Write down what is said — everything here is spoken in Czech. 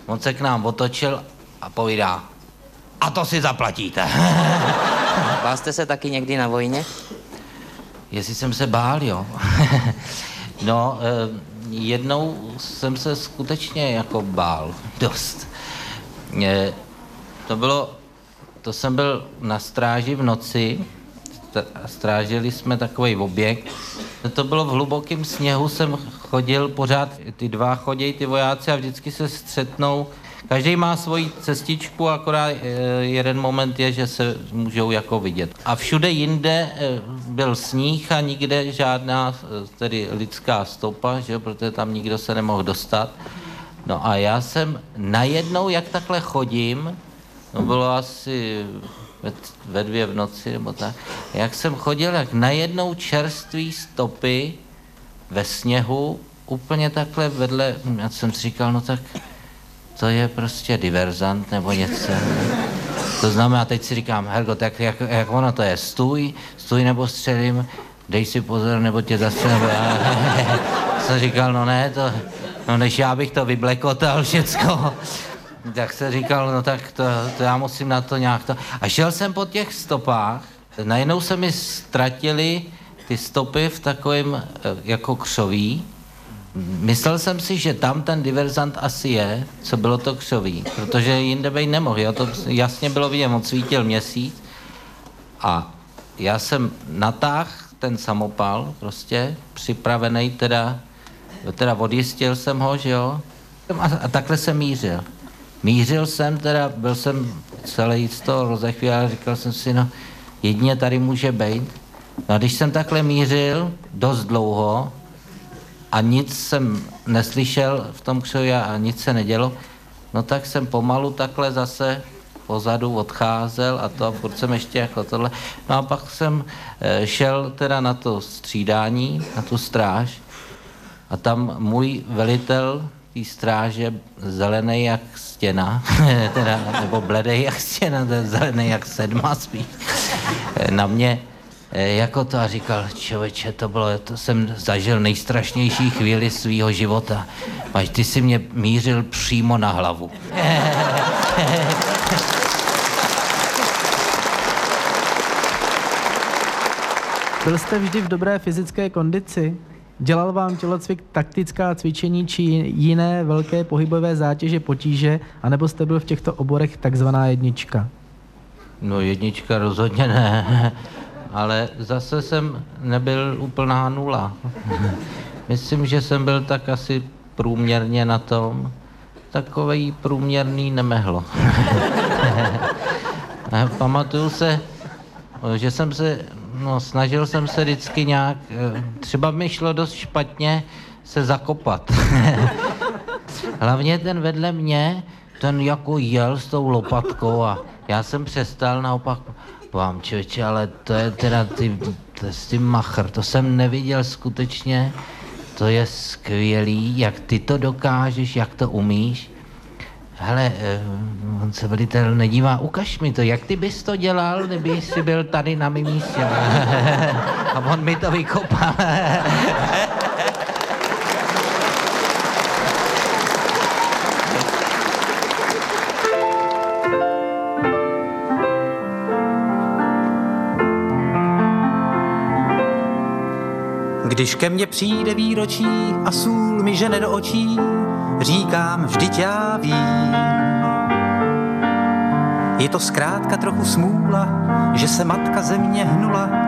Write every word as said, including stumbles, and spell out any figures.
On se k nám otočil a povídá, a to si zaplatíte. Bál jste se taky někdy na vojně? Jestli jsem se bál, jo. No, eh, jednou jsem se skutečně jako bál dost. Eh, to bylo, to jsem byl na stráži v noci, strážili jsme takový objekt. To bylo v hlubokém sněhu, jsem chodil pořád, ty dva chodí, ty vojáci a vždycky se střetnou. Každý má svoji cestičku, akorát jeden moment je, že se můžou jako vidět. A všude jinde byl sníh a nikde žádná tedy lidská stopa, že? Protože tam nikdo se nemohl dostat. No a já jsem najednou, jak takhle chodím, no bylo asi ve, ve dvě v noci nebo tak, jak jsem chodil, jak najednou čerstvý stopy ve sněhu, úplně takhle vedle, já jsem si říkal, no tak to je prostě diverzant nebo něco. To znamená, teď si říkám, Hergo, tak jak, jak ono to je, stůj, stůj nebo střelím, dej si pozor, nebo tě zastřelím. Jsem říkal, no ne, to, no než já bych to vyblekotal všecko. Tak jsem říkal, no tak to, to já musím na to nějak to. A šel jsem po těch stopách, najednou se mi ztratily ty stopy v takovém jako křoví. Myslel jsem si, že tam ten diverzant asi je, co bylo to křoví, protože jinde být nemohl, jo? To jasně bylo vidět, on svítil měsíc a já jsem natáhl ten samopal, prostě připravený, teda, teda odjistil jsem ho, že jo, a, a takhle jsem mířil. Mířil jsem, teda byl jsem celý z toho rozechvěl a říkal jsem si, no jedině tady může být. No a když jsem takhle mířil dost dlouho, a nic jsem neslyšel v tom křovi a nic se nedělo, no tak jsem pomalu takhle zase pozadu odcházel a to a furt jsem ještě jako tohle. No a pak jsem e, šel teda na to střídání, na tu stráž a tam můj velitel té stráže zelený jak stěna, teda, nebo bledej jak stěna, zelený jak sedma spíš, na mě jako to a říkal, člověče, to bylo, to jsem zažil nejstrašnější chvíli svýho života. Až ty si mě mířil přímo na hlavu. Byl jste vždy v dobré fyzické kondici? Dělal vám tělocvik taktická cvičení či jiné velké pohybové zátěže, potíže, anebo jste byl v těchto oborech takzvaná jednička? No jednička rozhodně ne. Ale zase jsem nebyl úplná nula. Myslím, že jsem byl tak asi průměrně na tom. Takovej průměrný nemehlo. Pamatuju se, že jsem se, no snažil jsem se vždycky nějak, třeba mi šlo dost špatně se zakopat. Hlavně ten vedle mě, ten jako jel s tou lopatkou a já jsem přestal naopak. Vám člověče, ale to je teda ty, to je ty machr, to jsem neviděl skutečně, to je skvělý, jak ty to dokážeš, jak to umíš. Hele, on se velitel nedívá, ukaž mi to, jak ty bys to dělal, kdyby jsi byl tady na mém místě. A on mi to vykopal. Když ke mně přijde výročí a sůl mi žene do očí, říkám, vždyť já vím. Je to zkrátka trochu smůla, že se matka země hnula